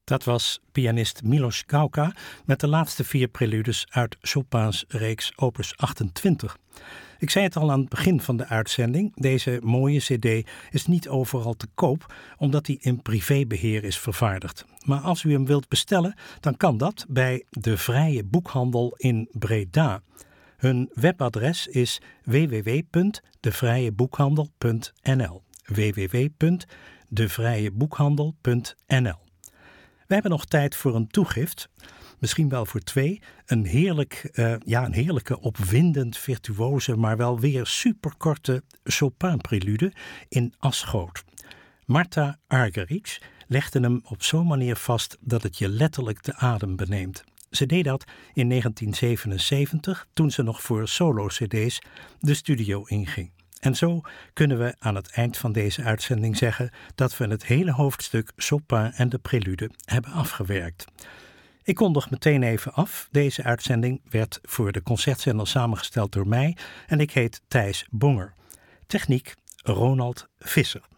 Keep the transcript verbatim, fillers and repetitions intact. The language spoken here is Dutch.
Dat was pianist Milos Gauka met de laatste vier preludes uit Chopin's reeks opus achtentwintig. Ik zei het al aan het begin van de uitzending, deze mooie cd is niet overal te koop omdat die in privébeheer is vervaardigd. Maar als u hem wilt bestellen, dan kan dat bij De Vrije Boekhandel in Breda. Hun webadres is w w w punt de vrije boekhandel punt n l w w w punt de vrije boekhandel punt n l. We hebben nog tijd voor een toegift, misschien wel voor twee. Een, heerlijk, uh, ja, een heerlijke, opwindend, virtuoze, maar wel weer superkorte Chopin-prelude in Asgoot. Marta Argerich legde hem op zo'n manier vast dat het je letterlijk de adem beneemt. Ze deed dat in negentien zevenenzeventig, toen ze nog voor solo-cd's de studio inging. En zo kunnen we aan het eind van deze uitzending zeggen dat we het hele hoofdstuk Chopin en de prelude hebben afgewerkt. Ik kondig meteen even af. Deze uitzending werd voor de Concertzender samengesteld door mij en ik heet Thijs Bonger. Techniek Ronald Visser.